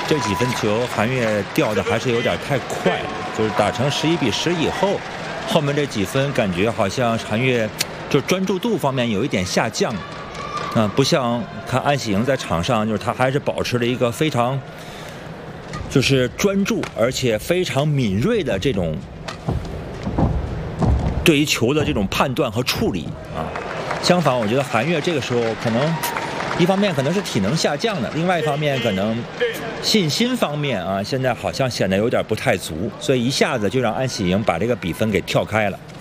这几分球韩悦掉的还是有点太快了，就是打成11-10以后，后面这几分感觉好像韩悦就专注度方面有一点下降，不像看安喜莹在场上，就是他还是保持了一个非常就是专注而且非常敏锐的这种对于球的这种判断和处理啊。相反，我觉得韩悦这个时候可能一方面可能是体能下降的，另外一方面可能信心方面啊，现在好像显得有点不太足，所以一下子就让安喜莹把这个比分给跳开了。